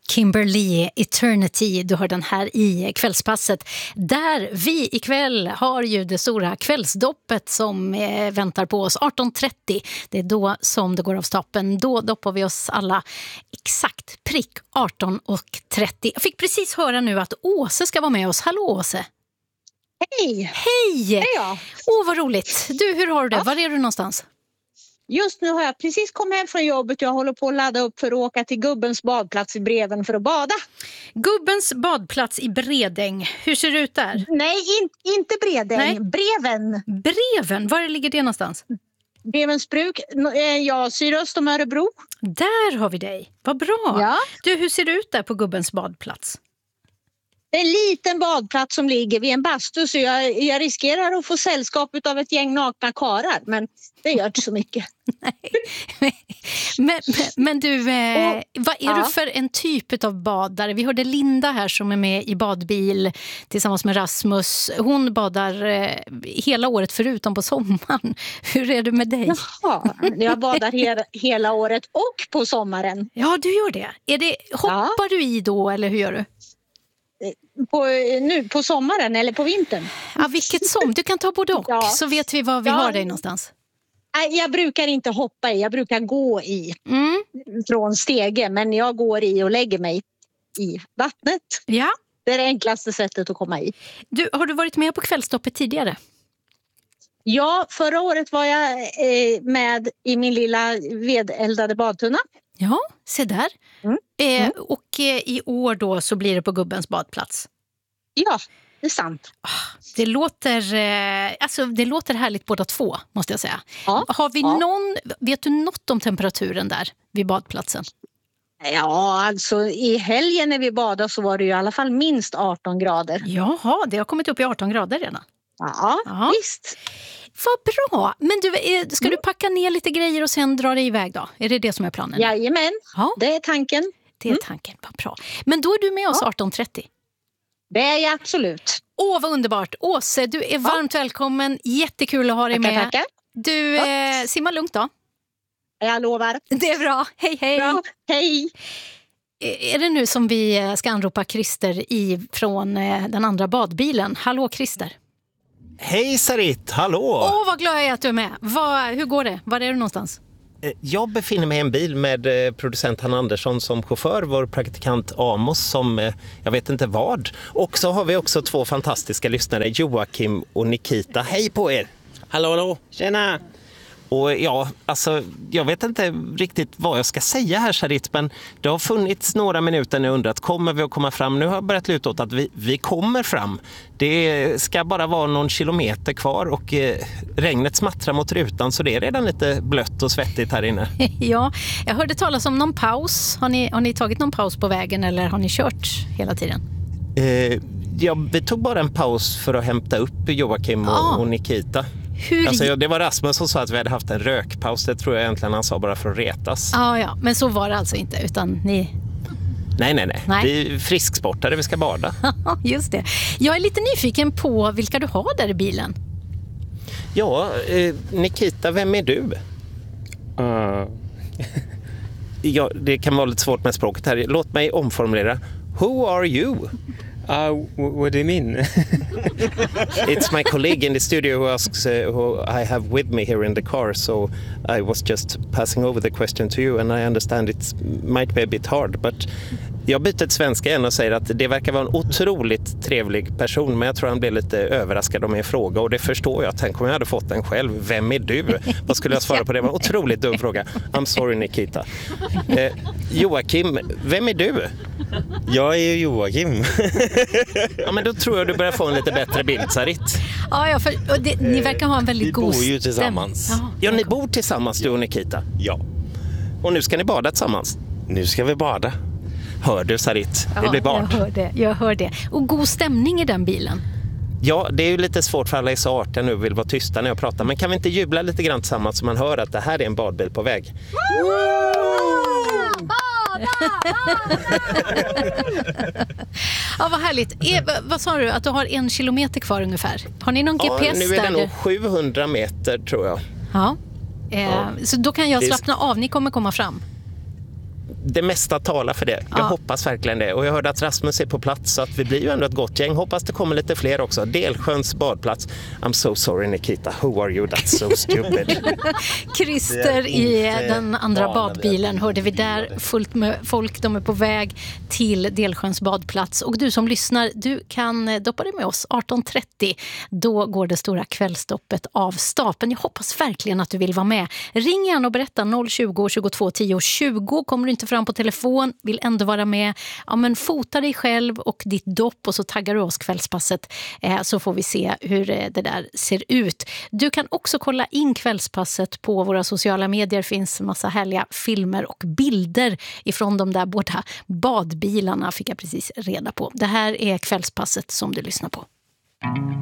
Kimberly Eternity, du har den här i kvällspasset där vi ikväll har ju det stora kvällsdoppet som väntar på oss 18.30. Det är då som det går av stapeln. Då doppar vi oss alla exakt prick 18.30. Jag fick precis höra nu att Åse ska vara med oss. Hallå Åse! Hej! Hej! Hej ja. Vad roligt! Du, hur har du det? Ja. Var är du någonstans? Just nu har jag precis kommit hem från jobbet. Jag håller på att ladda upp för att åka till Gubbens badplats i Breven för att bada. Gubbens badplats i Bredäng. Hur ser det ut där? Nej, inte Bredäng. Nej. Breven. Breven? Var ligger det någonstans? Brevens bruk. Jag sydöst om Örebro. Där har vi dig. Vad bra. Ja. Du, hur ser det ut där på Gubbens badplats? Det är en liten badplats som ligger vid en bastu, så jag riskerar att få sällskap av ett gäng nakna karar, men det gör inte så mycket. men du, vad är du för en typ av badare? Vi hörde Linda här som är med i badbil tillsammans med Rasmus. Hon badar hela året förutom på sommaren. Hur är det med dig? Jaha, jag badar hela året och på sommaren. Ja, du gör det. Hoppar du i då eller hur gör du? På sommaren eller på vintern? Ja, vilket som. Du kan ta både och, så vet vi var vi har dig någonstans. Jag brukar inte hoppa i, jag brukar gå i från stege, men jag går i och lägger mig i vattnet. Ja. Det är det enklaste sättet att komma i. Du, har du varit med på kvällstoppet tidigare? Ja, förra året var jag med i min lilla vedeldade badtunna. Ja, se där. Och i år då så blir det på Gubbens badplats. Ja, det är sant. Det låter härligt båda två, måste jag säga. Ja, har vi vet du något om temperaturen där vid badplatsen? Ja, alltså i helgen när vi badade så var det ju i alla fall minst 18 grader. Jaha, det har kommit upp i 18 grader redan. Ja. Visst. Vad bra. Men du, ska du packa ner lite grejer och sen dra dig iväg då? Är det som är planen? Jajamän, det är tanken. Det är tanken, vad bra. Men då är du med oss 18.30? Det är jag absolut. Vad underbart. Åse, du är varmt välkommen. Jättekul att ha dig med. Tackar. Du, simma lugnt då. Jag lovar. Det är bra. Hej. Bra. Hej. Är det nu som vi ska anropa Christer från den andra badbilen? Hallå Christer. Hej Sarit, hallå! Vad glad jag är att du är med. Hur går det? Var är du någonstans? Jag befinner mig i en bil med producent Hanna Andersson som chaufför, vår praktikant Amos som jag vet inte vad. Och så har vi också två fantastiska lyssnare, Joakim och Nikita. Hej på er! Hallå! Tjena! Och jag vet inte riktigt vad jag ska säga här Sarit, men det har funnits några minuter när jag undrat, kommer vi att komma fram? Nu har jag börjat luta åt att vi kommer fram. Det ska bara vara någon kilometer kvar och regnet smattrar mot rutan så det är redan lite blött och svettigt här inne. Ja, jag hörde talas om någon paus. Har ni tagit någon paus på vägen eller har ni kört hela tiden? Vi tog bara en paus för att hämta upp Joakim och Nikita. Det var Rasmus som sa att vi hade haft en rökpaus. Det tror jag egentligen han sa bara för att retas. Ja, men så var det alltså inte, utan ni... Nej. Vi är frisksportare, vi ska bada. Just det. Jag är lite nyfiken på vilka du har där i bilen. Ja, Nikita, vem är du? Ja, det kan vara lite svårt med språket här. Låt mig omformulera. Who are you? What do you mean? It's my colleague in the studio who asks who I have with me here in the car, so I was just passing over the question to you and I understand it might be a bit hard, but jag byter till svenska igen och säger att det verkar vara en otroligt trevlig person, men jag tror han blev lite överraskad om min fråga och det förstår jag. Tänk om jag hade fått den själv. Vem är du? Vad skulle jag svara på det? Det var en otroligt dum fråga. I'm sorry Nikita. Joakim, vem är du? Jag är Joakim. Ja, men då tror jag du börjar få en lite bättre bild, Sarit. Ja, ni verkar ha en väldigt god stämning. Vi bor ju tillsammans. Ja, ni bor tillsammans, du och Nikita. Ja. Och nu ska ni bada tillsammans. Nu ska vi bada. Hör du, Sarit? Det blir bad. Jag hör det. Och god stämning i den bilen. Ja, det är ju lite svårt för alla i så artiga nu vill vara tysta när jag pratar. Men kan vi inte jubla lite grann tillsammans så man hör att det här är en badbil på väg? Ja, vad härligt. Vad sa du? Att du har 1 kilometer kvar ungefär. Har ni någon GPS där? Nu är det nog 700 meter tror jag. Ja. Så då kan jag slappna av. Ni kommer komma fram. det mesta talar för det. Jag hoppas verkligen det. Och jag hörde att Rasmus är på plats, så att vi blir ju ändå ett gott gäng. Hoppas det kommer lite fler också. Delsjöns badplats. I'm so sorry Nikita. Who are you? That's so stupid. Christer i den andra badbilen hörde vi där. Fullt med folk. De är på väg till Delsjöns badplats. Och du som lyssnar, du kan doppa dig med oss 18.30. Då går det stora kvällsstoppet av stapeln. Jag hoppas verkligen att du vill vara med. Ring gärna och berätta 020 22 10 20. Kommer du inte fram på telefon, vill ändå vara med. Ja, men fota dig själv och ditt dopp och så taggar du oss kvällspasset, så får vi se hur det där ser ut. Du kan också kolla in kvällspasset på våra sociala medier. Finns massa härliga filmer och bilder ifrån de där båda badbilarna, fick jag precis reda på. Det här är kvällspasset som du lyssnar på.